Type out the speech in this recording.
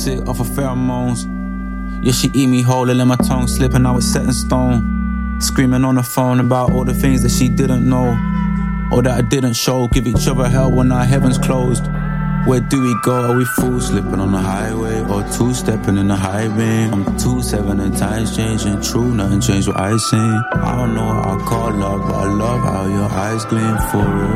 sick off of pheromones. Yeah, she eat me whole and let my tongue slip and I was set in stone. Screaming on the phone about all the things that she didn't know or that I didn't show. Give each other hell when our heavens closed. Where do we go? Are we fools slipping on the highway or two-stepping in the high ring? I'm 2-7 and times changing. True, nothing changed what I seen. I don't know what I call love, but I love how your eyes gleam for real.